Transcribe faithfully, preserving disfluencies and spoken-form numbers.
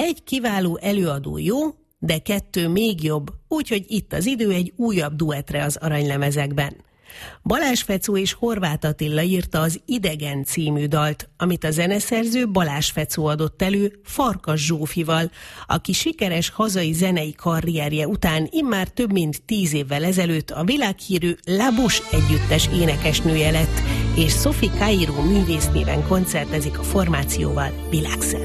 egy kiváló előadó jó, de kettő még jobb, úgyhogy itt az idő egy újabb duettre az aranylemezekben. Balázs Fecó és Horváth Attila írta az Idegen című dalt, amit a zeneszerző Balázs Fecó adott elő Farkas Zsófival, aki sikeres hazai zenei karrierje után immár több mint tíz évvel ezelőtt a világhírű La Bouche együttes énekesnője lett, és Sophie Cairo művésznéven koncertezik a formációval világszerte.